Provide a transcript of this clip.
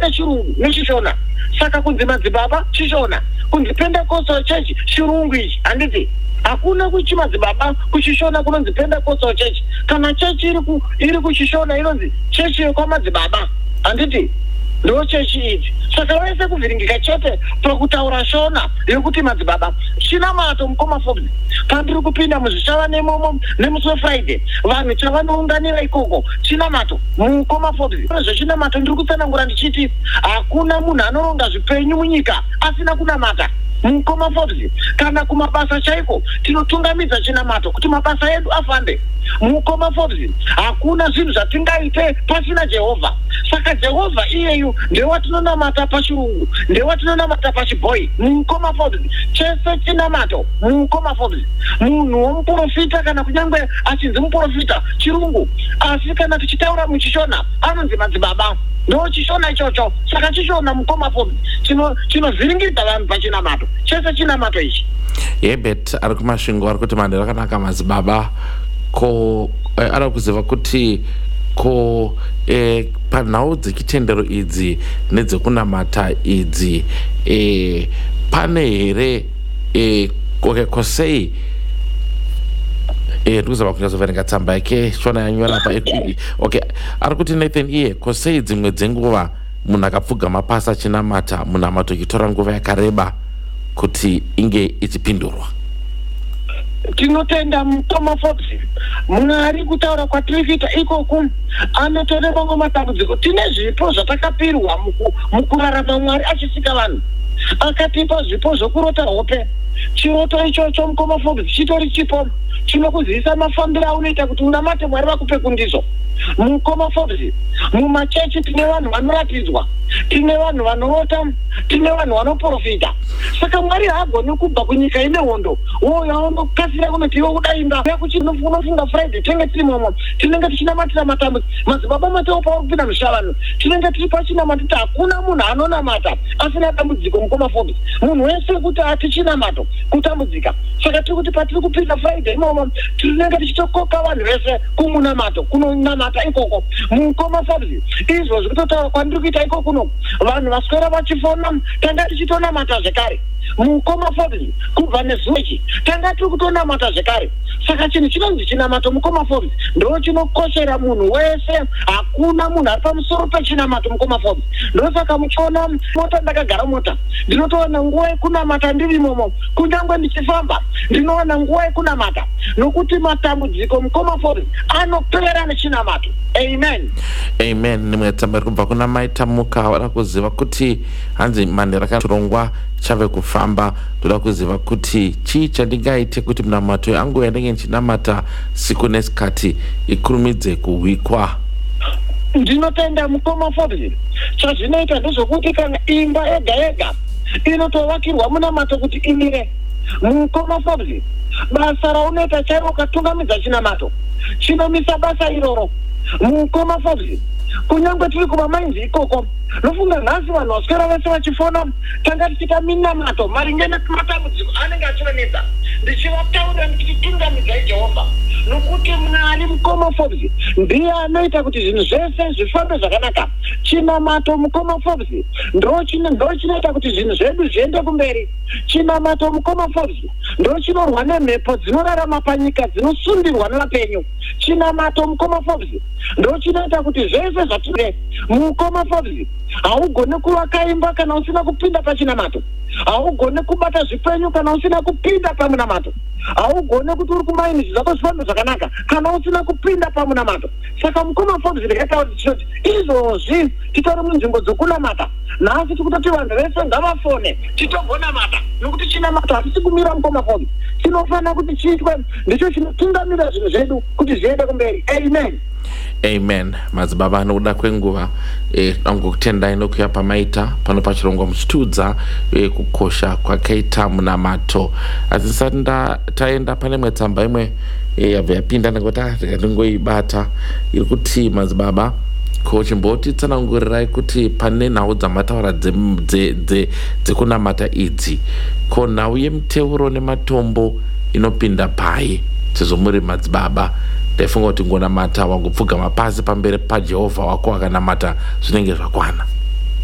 vanoda chirungu nechishona. Saka kunzi madzibaba chishona, kunzi Pentecostal church chirungu ichi. Handiti hakuna kuchi madzibaba kuchishona kunonzi Pentecostal church, kana church iri kuchishona inonzi church yekwamadzibaba. Handiti ndo chechi idzi. Saka vese kuvhiringika chete pakutaura shona yekuti madzibaba chinamato mukomafobzi. Pandiri kupinda muzvichava nemomo nemusi Friday vanhu chavanounganira ikoko chinamato mukomafobzi. Zvechinamato ndiri kutsanangura ndichiti hakuna munhu anoronga zvipenyu munyika asina kunamata mukomafobzi. Kana kumabasa chaiko tinotungamidza chinamato kuti mabasa edu afambe mukomafobzi. Hakuna zvinhu zvatingaite pasina Jehovha. Saka Jehovha iyeyu ndewatinonamata pachirungu, ndewatinonamata pachibhoyi mukomafobzi. Chese chinamato mukomafobzi. Munhu womuprofita kana kunyangwe achinzi muprofita chirungu, asi kana tichitaura muchishona anonzi madzibaba. Ndo chishona ichocho. Saka chishona mukomafobzi chinovhiringidza vanhu pachinamato. Chese chinamato ichi. Hebert ari kumasvingo ari kuti mhando rakanaka madzibaba. Ko ari kuziva kuti ko panhau dzechitendero idzi nedzekunamata idzi pane here kosei ndikuzava kunyazoverenga tsamba yake shona yanyora pa okay. Ari kuti Nathan iye kosei dzimwe dzenguva munhu akapfugama pasi achinamata munamato ichitora nguva yakareba kuti inge ichipindurwa. Tinotenda mukomafobzi. Mwari kutaura kwatiri kuita ikoku anotore mamwe matambudziko. Tine zvipo zvatakapirwa mukurarama Mwari achisika vanhu. Akatipa zvipo zvokurota hope. Chiroto ichocho mukomafobzi chitori chipo chinokuzivisa mafambiro aunoita kuti unamate Mwari vakupe kundizo. Mukomafobzi mumachechi tine vanhu vanoratidzwa, tine vanhu vanorota, tine vanhu vanoprofita. Saka Mwari haagoni kubva kunyika ine hondo yaunokasira kunoti iwe kudaimba yakuti unofunga Friday tinenge tiri momo tinenge tichinamatira matambudziko. Madzibaba mateo pauri kupinda mushavano tinenge tiri pachinamatita. Hakuna munhu anonamata asina dambudziko mukomafobzi. Munhu wese kuti atichinamato kutambudzika. Saka tiri kuti patiri kupinda Friday imomo tinenge tichitokoka vanhu vese kumunamato kunonamata ikoko mukomafobzi. Izvo zvikutotaura kwandiri kuita ikoko kuno vanhu vaswera vachifona tanga tichitonamata zvekare mukomafobzi. Kubva nezuchi tanga tiri kutonamata zvekare. Saka chinhu chinonzi chinamato mukomafobzi ndo chinokoshera munhu wese. Hakuna munhu ari pamusoro pechinamato mukomafobzi. Ndosaka muchiona mota ndakagara mota ndinotoona nguva yekunamata ndiri imomo. Kunyangwe ndichifamba ndinoona nguva yekunamata nokuti matambudziko mukomafobzi anopera nechinamato. Amen. Amen. Nimwe tsamba kubva kuna maitamuka wada kuziva kuti hanzi mhando rakachirongwa chave kufamba. Ndoda kuziva kuti chii chandingaite kuti munamato yangu yandenge ndichinamata siku nesikati ikurumidze kuwikwa. Ndinotenda mukomafobzi chazvinoita ndezvokuti kana imba yega yega inotovakirwa munamato kuti imire mukomafobzi. Basa raunoita chairo ukatungamidza chinamato chinomisa basa iroro mukomafobzi. Kunyangwe tiri kumamainzi ikoko nofunga nhasi vanhu vaswera vese vachifona tanga tichita minamato maringe nematambudziko anenge achivanetsa. Ndichivataura ndichitungamidzai Jehovha nokuti Mwari mukomafobzi ndiye anoita kuti zvinhu zvese zvifambe zvakanaka. Chinamato mukomafobzi ndo chinoita kuti zvinhu zvedu zviende kumberi. Chinamato mukomafobzi ndo chinorwa nemhepo dzinorarama panyika dzinosundirwa nevapenyu. Chinamato mukomafobzi ndo chinoita kuti zvese zvatire mukomafobzi. Haugoni kuvaka imba kana usina kupinda pachinamato. Haugoni kubata zvipenyu kana usina kupinda pamunamato. Haugoni kuti uri kumainisi zvako zvifambe zvakanaka kana usina kupinda pamunamato. Saka mukomafobzi rekatauri tichoti izvozvi titori munzvimbo dzokunamata. Nhasi tikutoti vanhu vese ngavafone titogonamata nokuti chinamato hatisi kumira mukomafobzi. Chinofanira kuti chiitwe ndicho chinotungamira zvinhu zvedu kuti zviende kumberi. Amen. Amen. Madzibaba anokuda kwenguva angokutendai nokuya pamaita pano pachirongwa muchitiudza kukosha kwakaita munamato. Asi tisati taenda pane imwe tsamba imwe yabva yapinda nekuti ndingoibata iri kuti madzibaba ko chimbotitsanangurirai kuti pane nhau dzamataura dzekunamata idzi ko nhau yemuteuro nematombo inopinda pai sezvo madzibaba. Ndaifunga kuti ngonamata wangopfugama pasi pamberi paJehovha wako akanamata zvinenge zvakwana.